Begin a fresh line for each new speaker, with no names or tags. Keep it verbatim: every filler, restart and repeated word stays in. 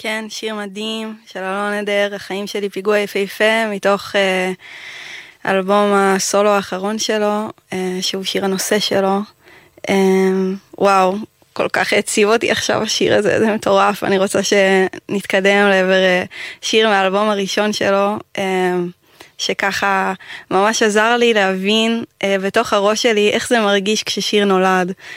כן, שיר מדהים של אלון עדר, החיים שלי פיגוע יפהפה, מתוך אה, אלבום הסולו האחרון שלו, אה, שהוא שיר הנושא שלו. אה, וואו, כל כך הציב אותי עכשיו השיר הזה, זה מטורף. אני רוצה שנתקדם לעבר אה, שיר מהאלבום הראשון שלו, אה, שככה ממש עזר לי להבין אה, בתוך הראש שלי איך זה מרגיש כששיר נולד.